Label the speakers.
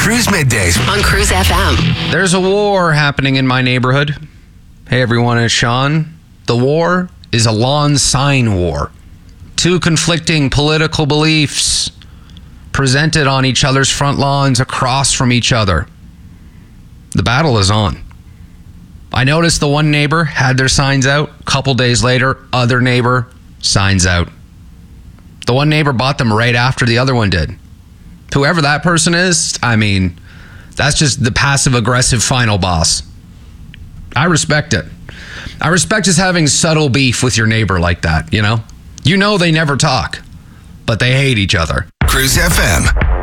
Speaker 1: Cruise Middays
Speaker 2: on Cruise FM.
Speaker 3: There's a war happening in my neighborhood. Hey everyone, it's Sean. The war is a lawn sign war. Two conflicting political beliefs presented on each other's front lawns across from each other. The battle is on. I noticed the one neighbor had their signs out. A couple days later, other neighbor, signs out. The one neighbor bought them right after the other one did. Whoever that person is, that's just the passive-aggressive final boss. I respect it. I respect just having subtle beef with your neighbor like that, you know? You know they never talk, but they hate each other.
Speaker 1: Cruise FM.